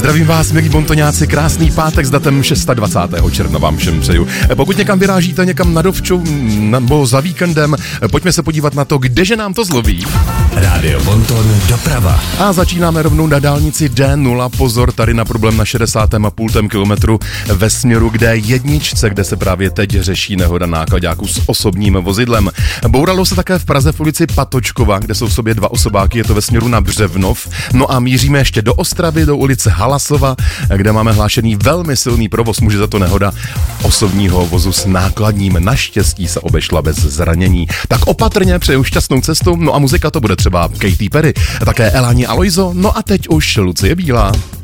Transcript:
Zdravím vás, milí bontoňáci, krásný pátek s datem 26. června vám všem přeju. Pokud někam vyrážíte, někam na dovču nebo za víkendem, pojďme se podívat na to, kdeže nám to zloví. Rádio Bonton doprava. A začínáme rovnou na dálnici D0. Pozor, tady na problém na 60,5 kilometru ve směru k D1, kde se právě teď řeší nehoda náklaďáků s osobním vozidlem. Bouralo se také v Praze v ulici Patočkova, kde jsou v sobě dva osobáky, je to ve směru na Břevnov. No a míříme ještě do Ostravy, do ulice Halasova, kde máme hlášený velmi silný provoz, může za to nehoda osobního vozu s nákladním. Naštěstí se obešla bez zranění. Tak opatrně, přeju šťastnou cestu, no a muzika to bude třeba Katy Perry, také Elani Aloiso, no a teď už Lucie Bílá.